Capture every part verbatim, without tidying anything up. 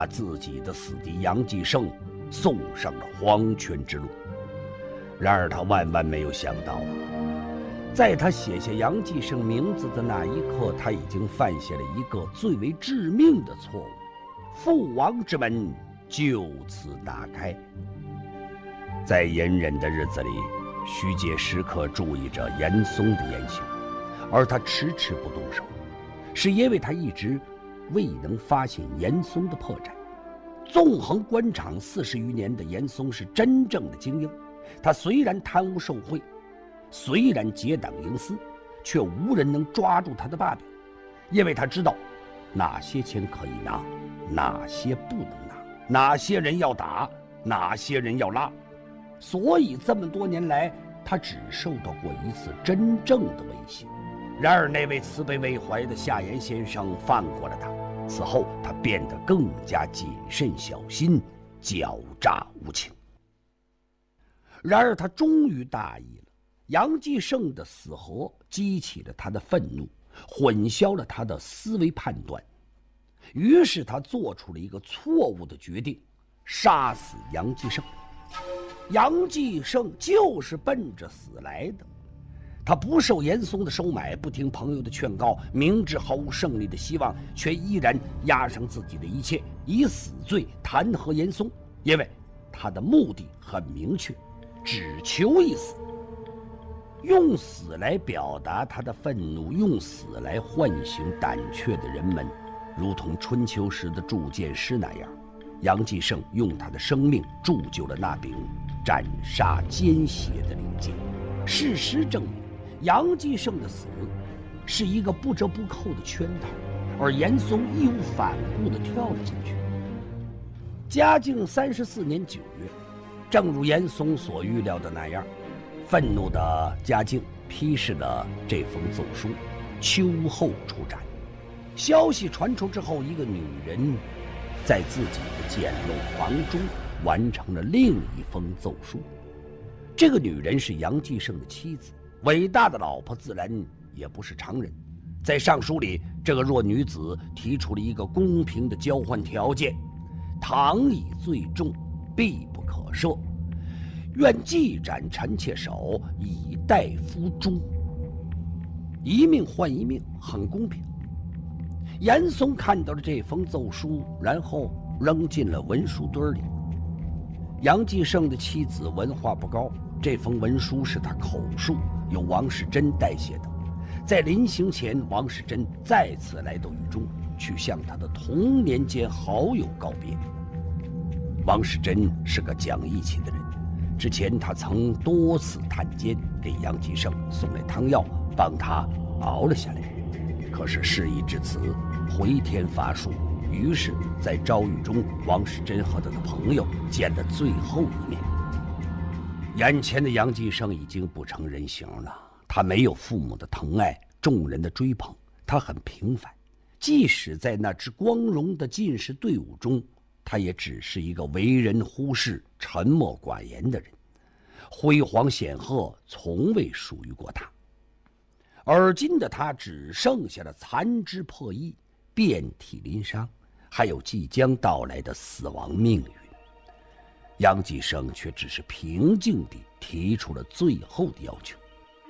把自己的死敌杨继盛送上了黄泉之路。然而他万万没有想到啊，在他写下杨继盛名字的那一刻，他已经犯下了一个最为致命的错误，父王之门就此打开。在隐忍的日子里，徐阶时刻注意着严嵩的言行，而他迟迟不动手，是因为他一直未能发现严嵩的破绽。纵横官场四十余年的严嵩是真正的精英，他虽然贪污受贿，虽然结党营私，却无人能抓住他的把柄，因为他知道哪些钱可以拿，哪些不能拿，哪些人要打，哪些人要拉。所以这么多年来，他只受到过一次真正的威胁。然而那位慈悲为怀的夏言先生放过了他，此后他变得更加谨慎小心，狡诈无情。然而他终于大意了，杨继盛的死活激起了他的愤怒，混淆了他的思维判断，于是他做出了一个错误的决定，杀死杨继盛。杨继盛就是奔着死来的，他不受严嵩的收买，不听朋友的劝告，明知毫无胜利的希望，却依然押上自己的一切，以死罪弹劾严嵩，因为他的目的很明确，只求一死。用死来表达他的愤怒，用死来唤醒胆怯的人们，如同春秋时的铸剑师那样，杨继盛用他的生命铸就了那柄斩杀奸邪的利剑。事实证明，杨继盛的死是一个不折不扣的圈套，而严嵩义无反顾地跳了进去。嘉靖三十四年九月，正如严嵩所预料的那样，愤怒的嘉靖批示了这封奏书，秋后出斩。消息传出之后，一个女人在自己的简陋房中完成了另一封奏书。这个女人是杨继盛的妻子，伟大的老婆自然也不是常人。在上书里，这个弱女子提出了一个公平的交换条件：倘以罪重，必不可赦，愿既斩臣妾首，以待夫终。一命换一命，很公平。严嵩看到了这封奏书，然后扔进了文书堆里。杨继盛的妻子文化不高，这封文书是他口述，由王世贞代写的。在临行前，王世贞再次来到狱中，去向他的同年间好友告别。王世贞是个讲义气的人，之前他曾多次探监，给杨继盛送来汤药，帮他熬了下来。可是事已至此，回天乏术，于是在诏狱中，王世贞和他的朋友见了最后一面。眼前的杨继盛已经不成人形了，他没有父母的疼爱，众人的追捧，他很平凡。即使在那支光荣的进士队伍中，他也只是一个为人忽视、沉默寡言的人，辉煌显赫从未属于过他。而今的他只剩下了残肢破衣，遍体鳞伤，还有即将到来的死亡命运。杨继盛却只是平静地提出了最后的要求：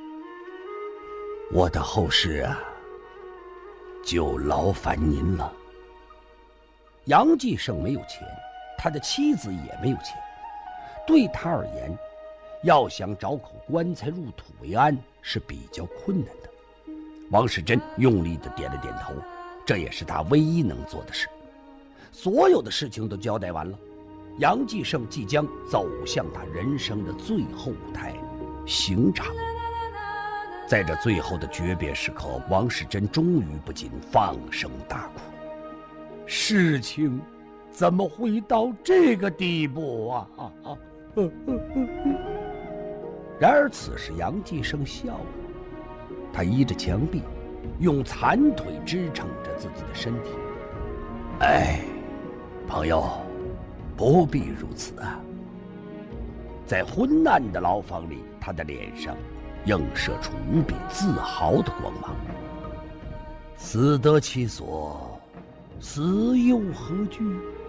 我的后事啊，就劳烦您了。杨继盛没有钱，他的妻子也没有钱，对他而言，要想找口棺材入土为安是比较困难的。王世贞用力地点了点头，这也是他唯一能做的事。所有的事情都交代完了，杨继盛即将走向他人生的最后舞台——刑场。在这最后的诀别时刻，王世贞终于不禁放声大哭。事情怎么会到这个地步啊！啊啊然而此时杨继盛笑了，他依着墙壁，用残腿支撑着自己的身体。哎，朋友，不必如此啊。在昏暗的牢房里，他的脸上映射出无比自豪的光芒。死得其所，死又何惧？